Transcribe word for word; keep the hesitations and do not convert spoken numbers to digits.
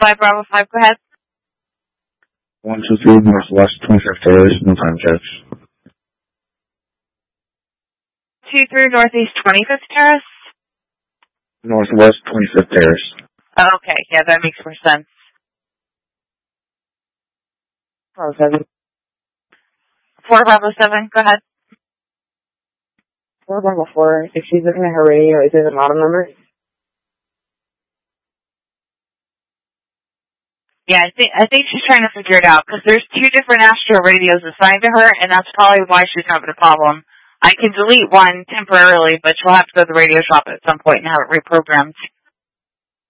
five Bravo five, go ahead. one two three Northwest twenty-fifth Terrace, no time checks. two three Northeast twenty-fifth Terrace? Northwest twenty-fifth Terrace. Oh, okay, yeah, that makes more sense. Bravo seven. four Bravo seven, go ahead. four Bravo four, if she's looking at her radio, is it a model number? Yeah, I think I think she's trying to figure it out, because there's two different Astro radios assigned to her, and that's probably why she's having a problem. I can delete one temporarily, but she'll have to go to the radio shop at some point and have it reprogrammed.